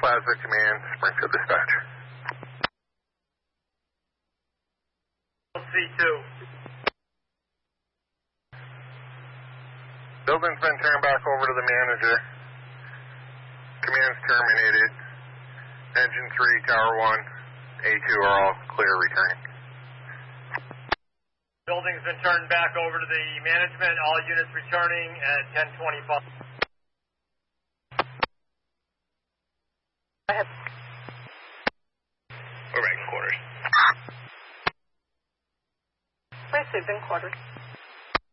Plaza Command, Springfield Dispatch. C2. Building's been turned back over to the manager. Command's terminated. Engine 3, Tower 1, A2 are all clear returning. Building's been turned back over to the management. All units returning at 10:25. Go ahead. We're back in quarters. Received in quarters.